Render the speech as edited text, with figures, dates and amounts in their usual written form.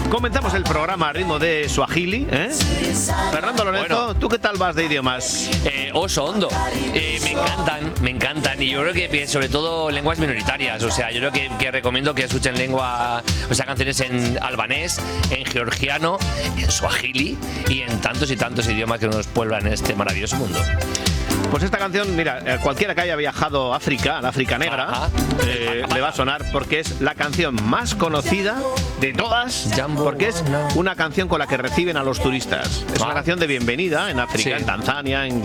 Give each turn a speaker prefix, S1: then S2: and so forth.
S1: Comenzamos el programa a ritmo de Swahili, ¿eh? Fernando Lorenzo, bueno, ¿tú qué tal vas de idiomas?
S2: Oso hondo. Me encantan. Y yo creo que sobre todo lenguas minoritarias. O sea, yo creo que recomiendo que escuchen canciones en albanés, en georgiano, en swahili y en tantos y tantos idiomas que nos pueblan en este maravilloso mundo.
S1: Pues esta canción, mira, cualquiera que haya viajado a África, la África Negra, le va a sonar porque es la canción más conocida de todas, porque es una canción con la que reciben a los turistas. Es una canción de bienvenida en África, sí, en Tanzania, en